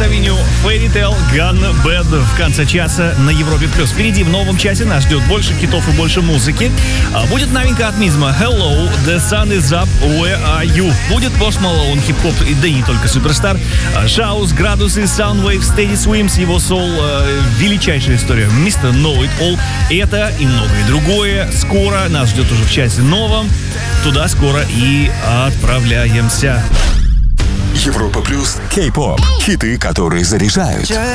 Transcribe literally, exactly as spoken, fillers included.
Avenue, Fairy Tale, Gone Bad в конце часа на Европе плюс. Впереди в новом часе нас ждет больше хитов и больше музыки. Будет новинка от Мизма Hello, The Sun Is Up, Where Are You. Будет Post Malone, хип-хоп, да и не только суперстар. Шаус, Градусы, Soundwave, Steady Swims, его соул, величайшая история мистер Know It All. Это и многое другое. Скоро нас ждет уже в часе новом. Туда скоро и отправляемся. Европа плюс Кей-поп. Хиты, которые заряжают.